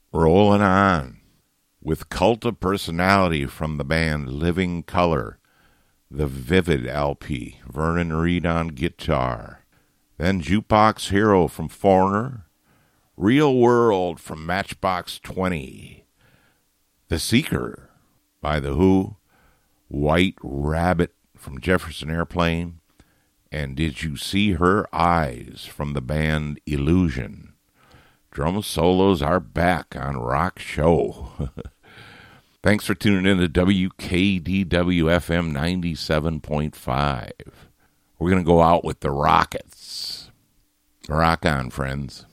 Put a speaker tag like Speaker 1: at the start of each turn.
Speaker 1: Rolling on with Cult of Personality from the band Living Color, the Vivid LP, Vernon Reid on guitar. Then Jukebox Hero from Foreigner, Real World from Matchbox 20, The Seeker by The Who, White Rabbit from Jefferson Airplane, and Did You See Her Eyes from the band Illusion. Drum solos are back on Rock Show. Thanks for tuning in to WKDW-FM 97.5. We're going to go out with the Rockets. Rock on, friends.